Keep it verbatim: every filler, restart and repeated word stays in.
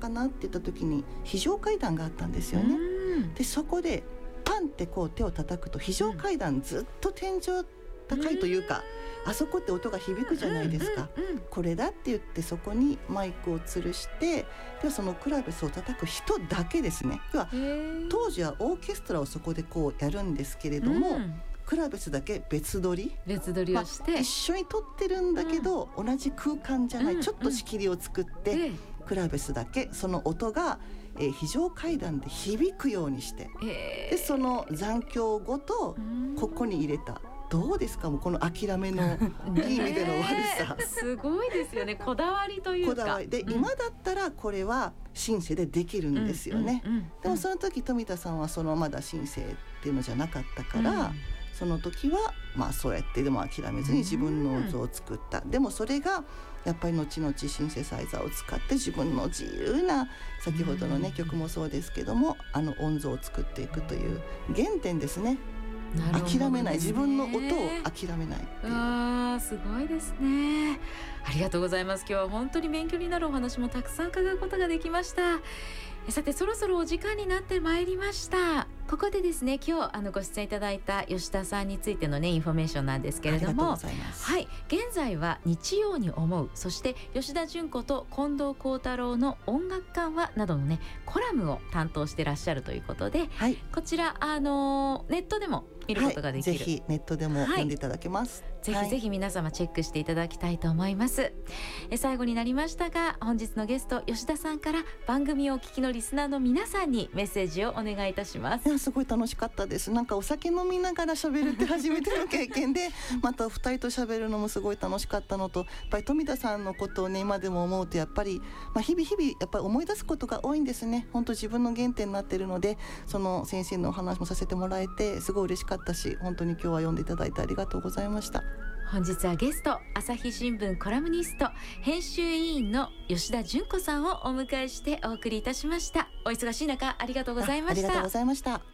かなって言った時に非常階段があったんですよね。でそこでパンってこう手を叩くと非常階段ずっと天井高いというか、あそこって音が響くじゃないですか、うんうんうん、これだって言ってそこにマイクを吊るして、でそのクラベスを叩く人だけですね。では当時はオーケストラをそこでこうやるんですけれども、うん、クラベスだけ別撮り別撮りをして、 まあ、一緒に撮ってるんだけど、うん、同じ空間じゃない、うん、ちょっと仕切りを作って、うん、クラベスだけその音が、えー、非常階段で響くようにして、えー、でその残響ごとここに入れた。どうですか、もうこの諦めのいい意味での悪さすごいですよね。こだわりというか、 こだわりで、うん、今だったらこれはシンセでできるんですよね、うんうんうん、でもその時富田さんはそのまだシンセっていうのじゃなかったから、うん、その時はまあそうやってでも諦めずに自分の音像を作った、うん、でもそれがやっぱり後々シンセサイザーを使って自分の自由な先ほどのね、うん、曲もそうですけどもあの音像を作っていくという原点ですね。諦めない、自分の音を諦めないっていう。 あー、すごいですね。ありがとうございます。今日は本当に勉強になるお話もたくさん伺うことができました。さてそろそろお時間になってまいりました。ここでですね、今日あのご出演いただいた吉田さんについてのねインフォメーションなんですけれども、 ありがとうございます。 はい、現在は日曜に思う、そして吉田純子と近藤幸太郎の音楽館はなどのねコラムを担当してらっしゃるということで、はい、こちらあのネットでも見ることができる、 はい、ぜひネットでも読んでいただけます、 はい、ぜひぜひ皆様チェックしていただきたいと思います、はい、え最後になりましたが本日のゲスト吉田さんから番組をお聞きのリスナーの皆さんにメッセージをお願いいたします。 いやすごい楽しかったです。なんかお酒飲みながら喋るって初めての経験でまたふたりと喋るのもすごい楽しかったのと、やっぱり富田さんのことをね今でも思うとやっぱり、まあ、日々日々やっぱり思い出すことが多いんですね。本当自分の原点になっているので、その先生のお話もさせてもらえてすごい嬉しかったし、本当に今日は読んでいただいてありがとうございました。 本日はゲスト朝日新聞コラムニスト編集委員の吉田純子さんをお迎えしてお送りいたしました。お忙しい中ありがとうございました。 ありがとうございました。